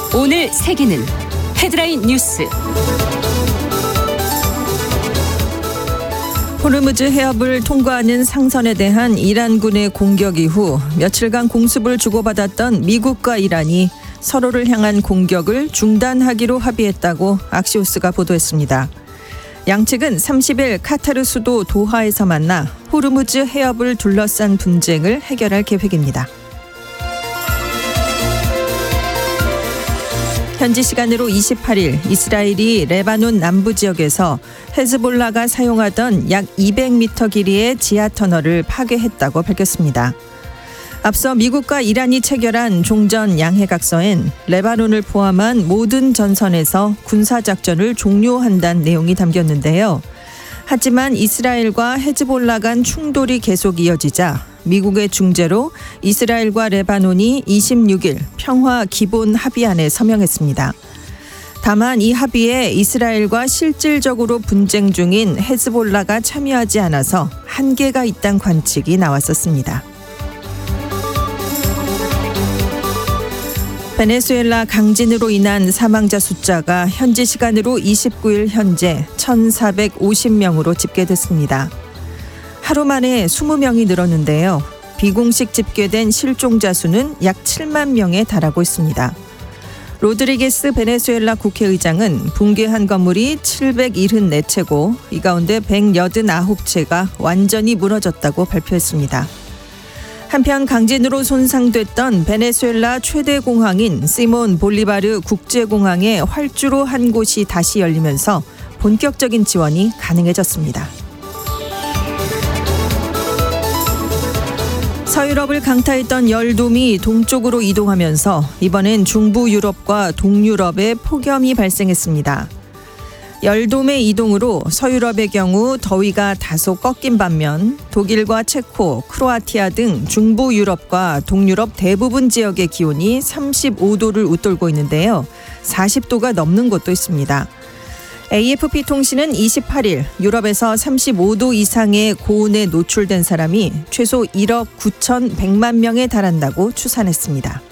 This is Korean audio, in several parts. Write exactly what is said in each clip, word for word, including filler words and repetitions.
오늘 세계는 헤드라인 뉴스. 호르무즈 해협을 통과하는 상선에 대한 이란군의 공격 이후 며칠간 공습을 주고받았던 미국과 이란이 서로를 향한 공격을 중단하기로 합의했다고 악시오스가 보도했습니다. 양측은 삼십 일 카타르 수도 도하에서 만나 호르무즈 해협을 둘러싼 분쟁을 해결할 계획입니다. 현지 시간으로 이십팔 일 이스라엘이 레바논 남부 지역에서 헤즈볼라가 사용하던 약 이백 미터 길이의 지하 터널을 파괴했다고 밝혔습니다. 앞서 미국과 이란이 체결한 종전 양해각서엔 레바논을 포함한 모든 전선에서 군사작전을 종료한다는 내용이 담겼는데요. 하지만 이스라엘과 헤즈볼라 간 충돌이 계속 이어지자 미국의 중재로 이스라엘과 레바논이 이십육 일 평화 기본 합의안에 서명했습니다. 다만 이 합의에 이스라엘과 실질적으로 분쟁 중인 헤즈볼라가 참여하지 않아서 한계가 있다는 관측이 나왔었습니다. 베네수엘라 강진으로 인한 사망자 숫자가 현지 시간으로 이십구 일 현재 천사백오십 명으로 집계됐습니다. 하루 만에 이십 명이 늘었는데요. 비공식 집계된 실종자 수는 약 칠만 명에 달하고 있습니다. 로드리게스 베네수엘라 국회의장은 붕괴한 건물이 칠백칠십사 채고 이 가운데 백팔십구 채가 완전히 무너졌다고 발표했습니다. 한편 강진으로 손상됐던 베네수엘라 최대 공항인 시몬 볼리바르 국제공항의 활주로 한 곳이 다시 열리면서 본격적인 지원이 가능해졌습니다. 서유럽을 강타했던 열돔이 동쪽으로 이동하면서 이번엔 중부 유럽과 동유럽에 폭염이 발생했습니다. 열돔의 이동으로 서유럽의 경우 더위가 다소 꺾인 반면 독일과 체코, 크로아티아 등 중부 유럽과 동유럽 대부분 지역의 기온이 삼십오 도를 웃돌고 있는데요. 사십 도가 넘는 곳도 있습니다. 에이에프피 통신은 이십팔 일 유럽에서 삼십오 도 이상의 고온에 노출된 사람이 최소 일억 구천백만 명에 달한다고 추산했습니다.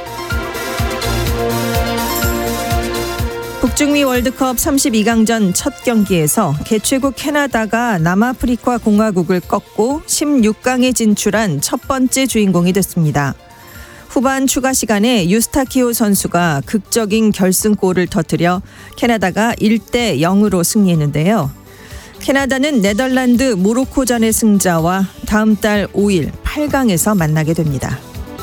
북중미 월드컵 삼십이 강전 첫 경기에서 개최국 캐나다가 남아프리카 공화국을 꺾고 십육 강에 진출한 첫 번째 주인공이 됐습니다. 후반 추가 시간에 유스타키오 선수가 극적인 결승골을 터뜨려 캐나다가 일 대 영으로 승리했는데요. 캐나다는 네덜란드 모로코전의 승자와 다음 달 오 일 팔 강에서 만나게 됩니다.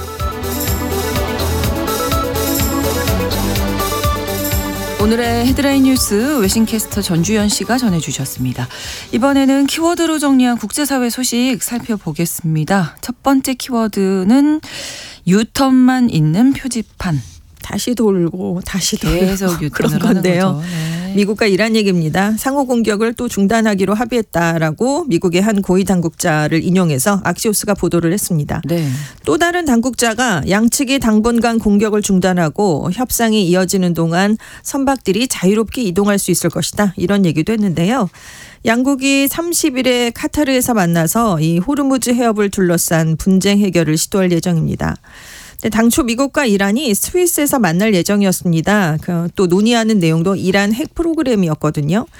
오늘의 헤드라인 뉴스 외신캐스터 전주현 씨가 전해주셨습니다. 이번에는 키워드로 정리한 국제사회 소식 살펴보겠습니다. 첫 번째 키워드는 유턴만 있는 표지판. 다시 돌고 다시 돌고 계속 유턴을 그런 하는 건데요. 거죠. 네. 미국과 이란 얘기입니다. 상호 공격을 또 중단하기로 합의했다라고 미국의 한 고위 당국자를 인용해서 악시오스가 보도를 했습니다. 네. 또 다른 당국자가 양측이 당분간 공격을 중단하고 협상이 이어지는 동안 선박들이 자유롭게 이동할 수 있을 것이다. 이런 얘기도 했는데요. 양국이 삼십 일에 카타르에서 만나서 이 호르무즈 해협을 둘러싼 분쟁 해결을 시도할 예정입니다. 당초 미국과 이란이 스위스에서 만날 예정이었습니다. 그 또 논의하는 내용도 이란 핵 프로그램이었거든요.